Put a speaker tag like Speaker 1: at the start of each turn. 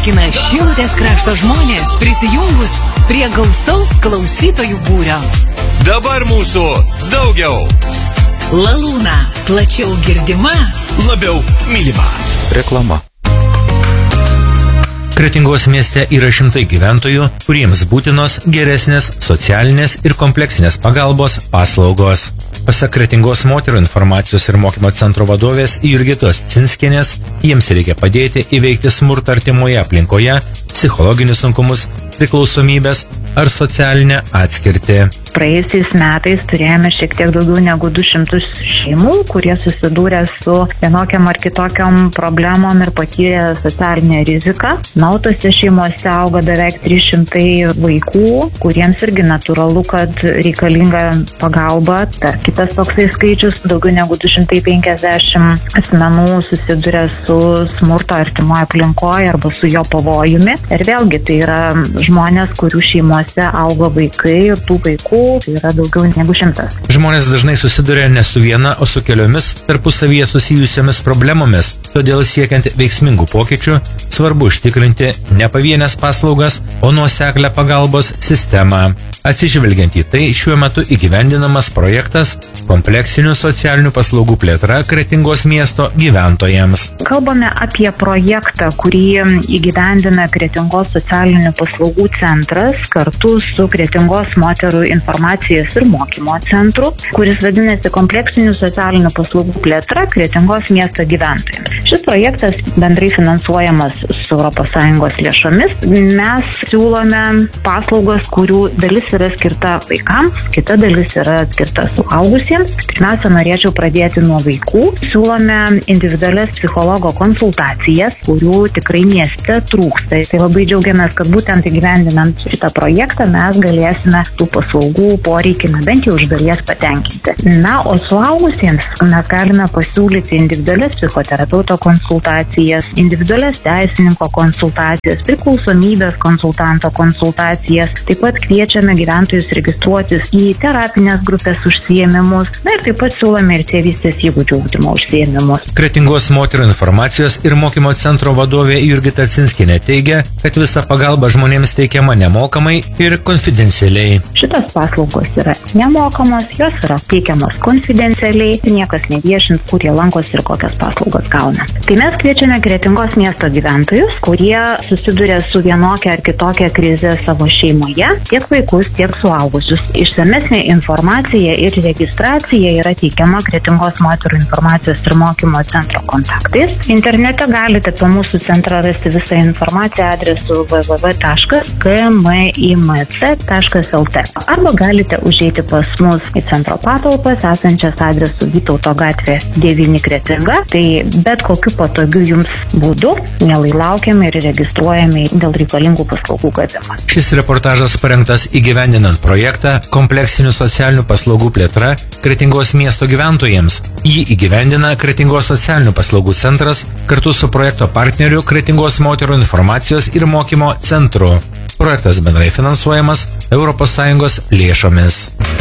Speaker 1: sveikina Šilutės krašto žmonės prisijungus prie gausaus klausytojų būrio.
Speaker 2: Dabar mūsų daugiau.
Speaker 1: Lalūna plačiau girdima,
Speaker 2: labiau mylima.
Speaker 3: Reklama. Kretingos mieste yra šimtai gyventojų, kuriems būtinos geresnės socialinės ir kompleksinės pagalbos paslaugos. Pasak Kretingos moterų informacijos ir mokymo centro vadovės Jurgitos Cinskienės, jiems reikia padėti įveikti smurtą artimoje aplinkoje, psichologinius sunkumus, priklausomybės ar socialinę atskirtį.
Speaker 4: Praėjusiais metais turėjome šiek tiek daugiau negu 200 šeimų, kurie susidūrė su vienokiam ar kitokiam problemom ir patyrė socialinę riziką. Na, o tose šeimose auga beveik 300 vaikų, kuriems irgi natūralu, kad reikalinga pagalba. Kitas toksai skaičius, daugiau negu 250 asmenų susiduria su smurto artimoje aplinkoje arba su jo pavojumi. Ir vėlgi tai yra žmonės, kurių šeimose auga vaikai ir tų vaikų tai yra daugiau negu 100.
Speaker 3: Žmonės dažnai susiduria ne su viena, o su keliomis tarpusavyje susijusiomis problemomis. Todėl siekiant veiksmingų pokyčių, svarbu užtikrinti ne pavienės paslaugas, o nuoseklią pagalbos sistemą. Atsižvelgiant į tai, šiuo metu įgyvendinamas projektas kompleksinių socialinių paslaugų plėtra Kretingos miesto gyventojams.
Speaker 4: Kalbame apie projektą, kurį įgyvendina Kretingos socialinių paslaugų centras kartu su Kretingos moterų informacijos ir mokymo centru, kuris vadinasi kompleksinių socialinių paslaugų plėtra Kretingos miesto gyventojams. Šis projektas bendrai finansuojamas su ES lėšomis. Mes siūlome paslaugas, kurių dalis yra skirta vaikams, kita dalis yra skirta suaugusiems. Pirmiausia, norėčiau pradėti nuo vaikų. Siūlome individualias psichologo konsultacijas, kurių tikrai mieste trūksta. Tai labai džiaugiamės, kad būtent įgyvendinant šitą projektą mes galėsime tų paslaugų poreikį bent jau iš dalies patenkinti. Na, o suaugusiems mes galime pasiūlyti individualias psichoterapeuto konsultacijas, individualias teisininko konsultacijas, priklausomybės konsultanto konsultacijas. Taip pat kviečiame gyventojus registruotis į terapinės grupės užsiėmimus. Na ir taip pat siūlome ir tėvystės įgūdžių ugdymo užsiėmimus.
Speaker 3: Kretingos moterų informacijos ir mokymo centro vadovė Jurgita Cinskienė teigia, kad visa pagalba žmonėms teikiama nemokamai ir konfidencialiai.
Speaker 4: Šitas paslaugos yra nemokamos, jos yra teikiamos konfidencialiai, niekas neviešins, kur jie lankosi ir kokias paslaugas gauna. Tai mes kviečiame Kretingos miesto gyventojus, kurie susiduria su vienokia ar kitokia krize savo šeimoje, tiek vaikus, tiek suaugusius. Išsamesnė informacija ir registracija yra teikiama Kretingos moterų informacijos ir mokymo centro kontaktais. Internete galite po mūsų centrą rasti visą informaciją adresu www.kmimc.lt arba galite užeiti pas mus į centro patalpas esančias adresu Vytauto gatvė 9 Kretinga. Tai bet kokiu patogiu jums būdu mielai laukiame ir registruojame dėl reikalingų paslaugų gavimo.
Speaker 3: Šis reportažas parengtas įgyvendinant projektą kompleksinių socialinių paslaugų plėtra Kretingos miesto gyventojams. Jį įgyvendina Kretingos socialinių paslaugų centras kartu su projekto partneriu Kretingos moterų informacijos ir mokymo centru. Projektas bendrai finansuojamas ES lėšomis.